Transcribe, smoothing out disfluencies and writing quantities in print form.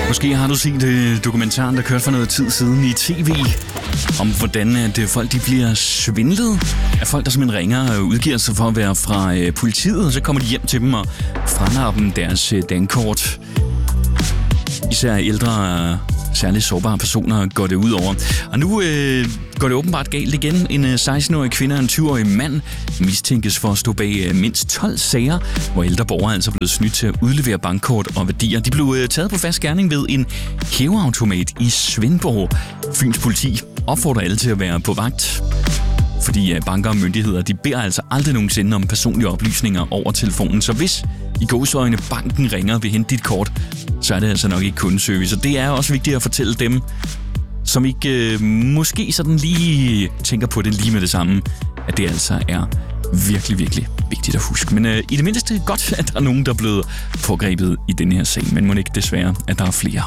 Måske har du set dokumentaren, der kørte for noget tid siden i tv, om hvordan at folk de bliver svindlet af folk, der simpelthen ringer og udgiver sig for at være fra politiet, og så kommer de hjem til dem og frander dem deres dankort. Især ældre, særligt sårbare personer går det ud over. Og nu går det åbenbart galt igen. En 16-årig kvinde og en 20-årig mand mistænkes for at stå bag mindst 12 sager, hvor ældre borgere altså blevet snydt til at udlevere bankkort og værdier. De blev taget på fast gerning ved en hæveautomat i Svendborg. Fyns politi opfordrer alle til at være på vagt, fordi banker og myndigheder, de beder altså aldrig nogensinde om personlige oplysninger over telefonen. Så hvis i gåseøjne banken ringer og vil hente dit kort, så er det altså nok ikke kundeservice. Og det er også vigtigt at fortælle dem, som ikke måske sådan lige tænker på det lige med det samme, at det altså er virkelig, virkelig vigtigt at huske. Men i det mindste godt, at der er nogen, der er blevet pågrebet i den her sag, men må ikke desværre, at der er flere.